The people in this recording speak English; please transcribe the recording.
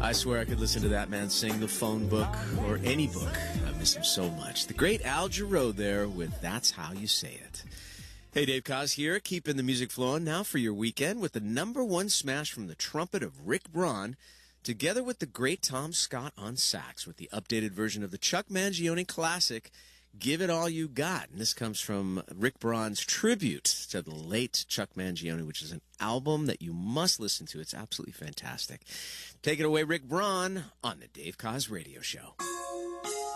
I swear I could listen to that man sing The Phone Book or any book. I miss him so much. The great Al Jarreau there with That's How You Say It. Hey, Dave Koz here, keeping the music flowing now for your weekend with the #1 smash from the trumpet of Rick Braun, together with the great Tom Scott on sax with the updated version of the Chuck Mangione classic, Give It All You Got. And this comes from Rick Braun's tribute to the late Chuck Mangione, which is an album that you must listen to. It's absolutely fantastic. Take it away, Rick Braun, on the Dave Koz Radio Show.